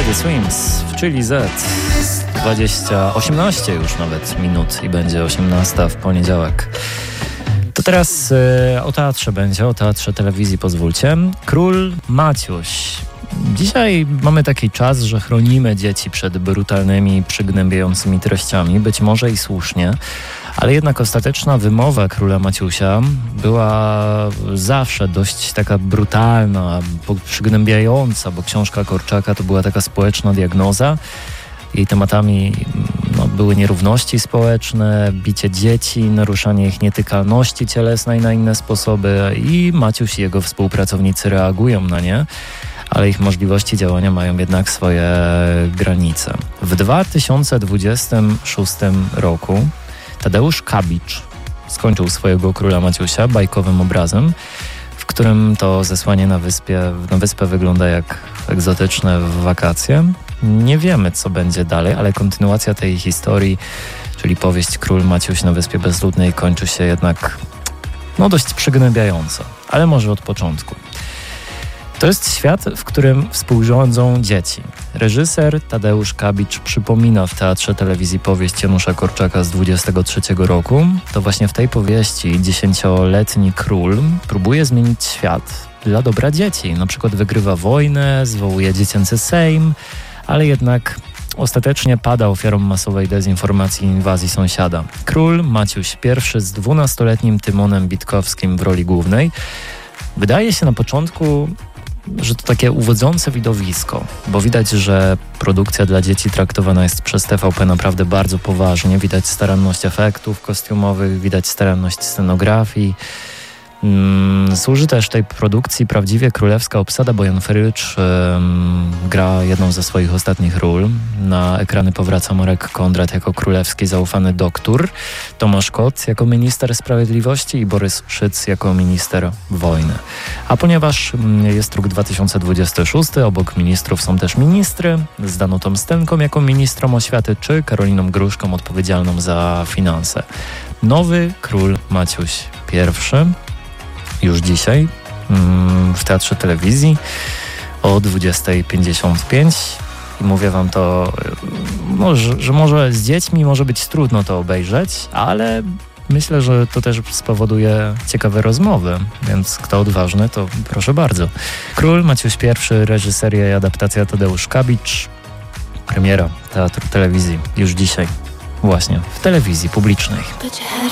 Teddy Swims w Chili Z. 18 już nawet minut i będzie 18 w poniedziałek. To teraz o teatrze będzie, o teatrze telewizji pozwólcie. Król Maciuś. Dzisiaj mamy taki czas, że chronimy dzieci przed brutalnymi, przygnębiającymi treściami, być może i słusznie, ale jednak ostateczna wymowa króla Maciusia była zawsze dość taka brutalna, przygnębiająca, bo książka Korczaka to była taka społeczna diagnoza. Jej tematami były nierówności społeczne, bicie dzieci, naruszanie ich nietykalności cielesnej na inne sposoby i Maciuś i jego współpracownicy reagują na nie, ale ich możliwości działania mają jednak swoje granice. W 2026 roku Tadeusz Kabicz skończył swojego Króla Maciusia bajkowym obrazem, w którym to zesłanie na wyspę wygląda jak egzotyczne wakacje. Nie wiemy, co będzie dalej, ale kontynuacja tej historii, czyli powieść Król Maciuś na Wyspie Bezludnej, kończy się jednak dość przygnębiająco, ale może od początku. To jest świat, w którym współrządzą dzieci. Reżyser Tadeusz Kabicz przypomina w Teatrze Telewizji powieść Janusza Korczaka z 23 roku. To właśnie w tej powieści 10-letni król próbuje zmienić świat dla dobra dzieci. Na przykład wygrywa wojnę, zwołuje dziecięcy sejm, ale jednak ostatecznie pada ofiarą masowej dezinformacji i inwazji sąsiada. Król Maciuś I z 12-letnim Tymonem Bitkowskim w roli głównej. Wydaje się na początku, że to takie uwodzące widowisko, bo widać, że produkcja dla dzieci traktowana jest przez TVP naprawdę bardzo poważnie. Widać staranność efektów kostiumowych, widać staranność scenografii. Służy też tej produkcji prawdziwie królewska obsada, bo Jan Frycz gra jedną ze swoich ostatnich ról. Na ekrany powraca Marek Kondrat jako królewski zaufany doktor, Tomasz Kot jako minister sprawiedliwości i Borys Szyc jako minister wojny. A ponieważ jest rok 2026, obok ministrów są też ministry, z Danutą Stenką jako ministrą oświaty, czy Karoliną Gruszką odpowiedzialną za finanse. Nowy Król Maciuś I już dzisiaj w Teatrze Telewizji o 20:55 i mówię wam to, że może z dziećmi może być trudno to obejrzeć, ale myślę, że to też spowoduje ciekawe rozmowy, więc kto odważny, to proszę bardzo. Król Maciuś I, reżyseria i adaptacja Tadeusz Kabicz, premiera Teatru Telewizji już dzisiaj właśnie w telewizji publicznej.